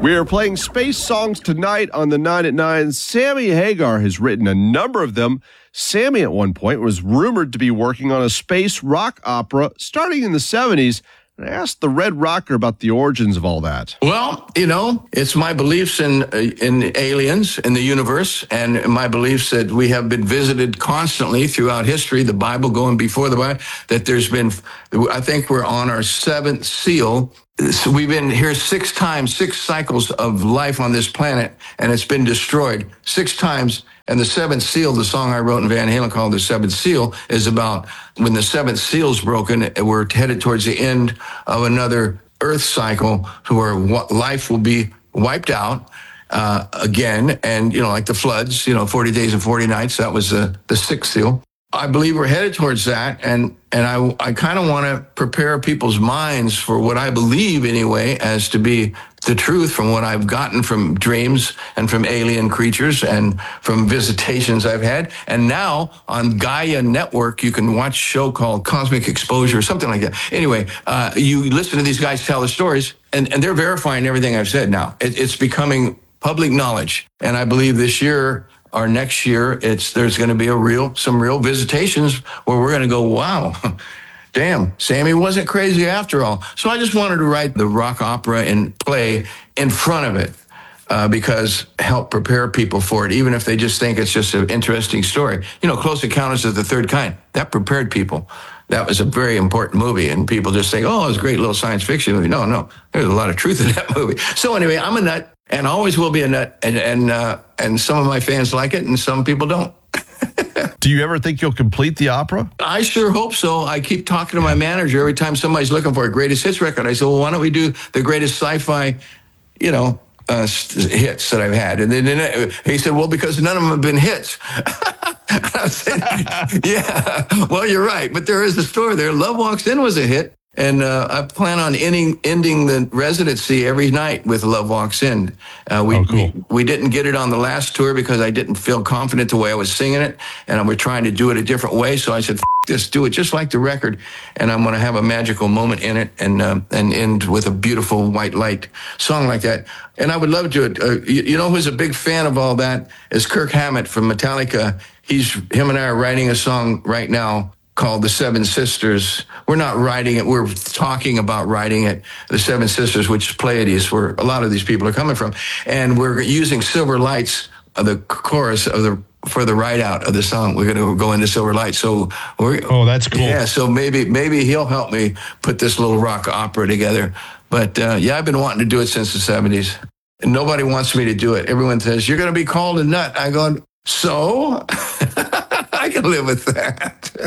We are playing space songs tonight on the 9 at 9. Sammy Hagar has written a number of them. Sammy, at one point, was rumored to be working on a space rock opera starting in the 70s. And I asked the Red Rocker about the origins of all that. Well, it's my beliefs in aliens, in the universe, and my beliefs that we have been visited constantly throughout history, the Bible going before the Bible, that there's been, I think we're on our seventh seal. So we've been here 6 times, 6 cycles of life on this planet, and it's been destroyed 6 times. And the seventh seal, the song I wrote in Van Halen called The Seventh Seal, is about when the seventh seal's broken, we're headed towards the end of another Earth cycle where life will be wiped out again. And, like the floods, 40 days and 40 nights, that was the 6th seal. I believe we're headed towards that, and I kind of want to prepare people's minds for what I believe anyway as to be the truth from what I've gotten from dreams and from alien creatures and from visitations I've had. And now on Gaia Network, you can watch a show called Cosmic Exposure or something like that. Anyway, you listen to these guys tell the stories, and they're verifying everything I've said now. It's becoming public knowledge, and I believe this year or next year, there's going to be some real visitations where we're going to go, wow, damn, Sammy wasn't crazy after all. So I just wanted to write the rock opera and play in front of it because help prepare people for it, even if they just think it's just an interesting story. Close Encounters of the Third Kind, that prepared people. That was a very important movie, and people just think, oh, it was a great little science fiction movie. No, there's a lot of truth in that movie. So anyway, I'm a nut. And always will be a nut, and some of my fans like it, and some people don't. Do you ever think you'll complete the opera? I sure hope so. I keep talking to my manager every time somebody's looking for a greatest hits record. I say, well, why don't we do the greatest sci-fi, hits that I've had? And then he said, well, because none of them have been hits. I said, yeah, well, you're right, but there is a story there. Love Walks In was a hit. And I plan on ending the residency every night with Love Walks In. We didn't get it on the last tour because I didn't feel confident the way I was singing it, and we're trying to do it a different way. So I said, this, do it just like the record, and I'm going to have a magical moment in it and end with a beautiful white light song like that. And I would love to do it. Who's a big fan of all that is Kirk Hammett from Metallica. Him and I are writing a song right now called The Seven Sisters. We're not writing it. We're talking about writing it. The Seven Sisters, which Pleiades, where a lot of these people are coming from. And we're using Silver Lights, the chorus for the write out of the song. We're going to go into Silver Lights. So that's cool. Yeah. So maybe he'll help me put this little rock opera together. But I've been wanting to do it since the 70s. And nobody wants me to do it. Everyone says, you're going to be called a nut. I go, so I can live with that.